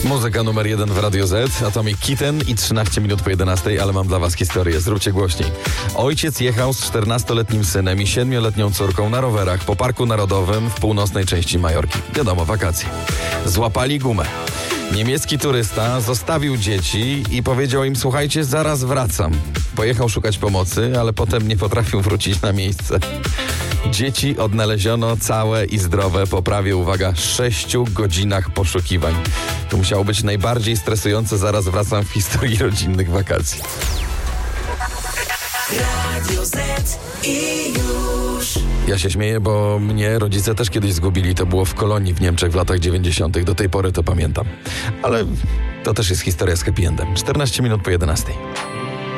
Muzyka numer 1 w Radio Z, Atomic Kitten i 13 minut po 11, ale mam dla was historię, zróbcie głośniej. Ojciec jechał z 14-letnim synem i 7-letnią córką na rowerach po Parku Narodowym w północnej części Majorki. Wiadomo, wakacje. Złapali gumę. Niemiecki turysta zostawił dzieci i powiedział im: słuchajcie, zaraz wracam. Pojechał szukać pomocy, ale potem nie potrafił wrócić na miejsce. Dzieci odnaleziono całe i zdrowe po prawie, uwaga, 6 godzinach poszukiwań. To musiało być najbardziej stresujące zaraz wracam w historii rodzinnych wakacji. Radio Z i już. Ja się śmieję, bo mnie rodzice też kiedyś zgubili. To było w Kolonii w Niemczech w latach 90. Do tej pory to pamiętam. Ale to też jest historia z happy endem. 14 minut po 11.